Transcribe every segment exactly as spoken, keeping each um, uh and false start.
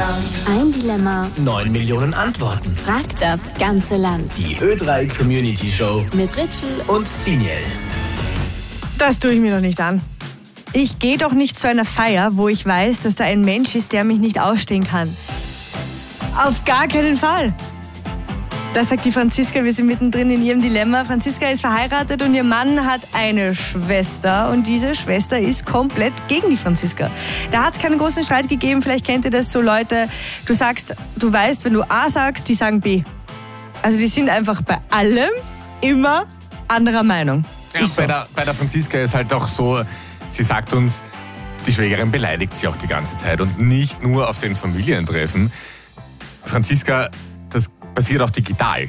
Ein Dilemma, neun Millionen Antworten. fragt das ganze Land. Die Ö drei Community Show Mit Ritschl und Ziniel. Das tue ich mir doch nicht an. Ich gehe doch nicht zu einer Feier, wo ich weiß, dass da ein Mensch ist, der mich nicht ausstehen kann. Auf gar keinen Fall. Das sagt die Franziska, wir sind mittendrin in ihrem Dilemma. Franziska ist verheiratet und ihr Mann hat eine Schwester und diese Schwester ist komplett gegen die Franziska. Da hat es keinen großen Streit gegeben, vielleicht kennt ihr das so Leute, du sagst, du weißt, wenn du A sagst, die sagen B. Also die sind einfach bei allem immer anderer Meinung. Ja, so. bei, der, bei der Franziska ist halt auch so, sie sagt uns, die Schwägerin beleidigt sie auch die ganze Zeit und nicht nur auf den Familientreffen. Franziska, das passiert auch digital.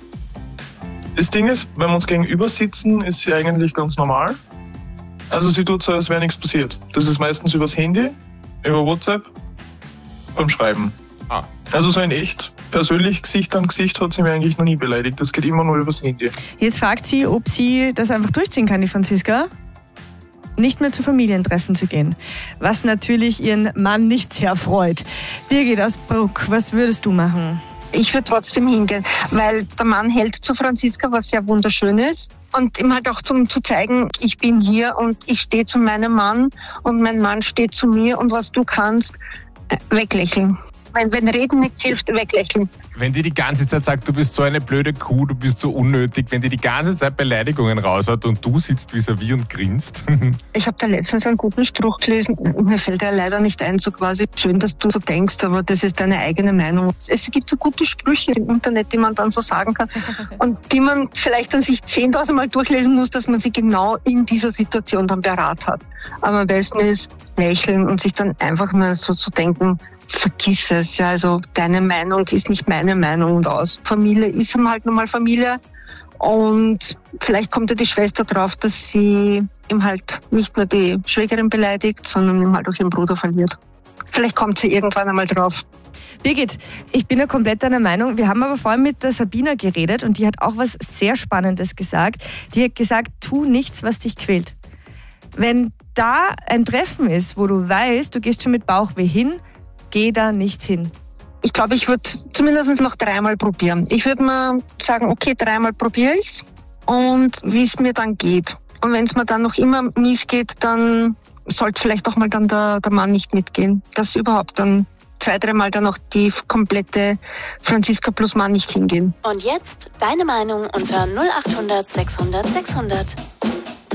Das Ding ist, wenn wir uns gegenüber sitzen, ist sie eigentlich ganz normal. Also sie tut so, als wäre nichts passiert. Das ist meistens übers Handy, über WhatsApp, beim Schreiben. Ah. Also so in echt, persönlich Gesicht an Gesicht hat sie mir eigentlich noch nie beleidigt. Das geht immer nur übers Handy. Jetzt fragt sie, ob sie das einfach durchziehen kann, die Franziska. Nicht mehr zu Familientreffen zu gehen. Was natürlich ihren Mann nicht sehr freut. Birgit aus Bruck, was würdest du machen? Ich würde trotzdem hingehen, weil der Mann hält zu Franziska, was sehr wunderschön ist. Und ihm halt auch zum, zu zeigen, ich bin hier und ich stehe zu meinem Mann und mein Mann steht zu mir und was du kannst, äh, weglächeln. Wenn, wenn Reden nichts hilft, weglächeln. Wenn die die ganze Zeit sagt, du bist so eine blöde Kuh, du bist so unnötig, wenn die die ganze Zeit Beleidigungen raushaut und du sitzt vis-à-vis und grinst. Ich habe da letztens einen guten Spruch gelesen, mir fällt er leider nicht ein, so quasi, schön, dass du so denkst, aber das ist deine eigene Meinung. Es gibt so gute Sprüche im Internet, die man dann so sagen kann und die man vielleicht dann sich zehntausend Mal durchlesen muss, dass man sie genau in dieser Situation dann parat hat. Aber am besten ist lächeln und sich dann einfach mal so zu denken, vergiss es, ja, also deine Meinung ist nicht meine Meinung und aus. Familie ist halt nun mal Familie und vielleicht kommt ja die Schwester drauf, dass sie ihm halt nicht nur die Schwägerin beleidigt, sondern ihm halt auch ihren Bruder verliert. Vielleicht kommt sie irgendwann einmal drauf. Birgit, ich bin ja komplett deiner Meinung. Wir haben aber vorhin mit der Sabina geredet und die hat auch was sehr Spannendes gesagt. Die hat gesagt, tu nichts, was dich quält. Wenn da ein Treffen ist, wo du weißt, du gehst schon mit Bauchweh hin, geh da nicht hin. Ich glaube, ich würde zumindest noch dreimal probieren. Ich würde mal sagen, okay, dreimal probiere ich's und wie es mir dann geht. Und wenn es mir dann noch immer mies geht, dann sollte vielleicht auch mal dann der, der Mann nicht mitgehen. Dass überhaupt dann zwei, dreimal dann noch die komplette Franziska plus Mann nicht hingehen. Und jetzt deine Meinung unter null acht hundert sechshundert sechshundert.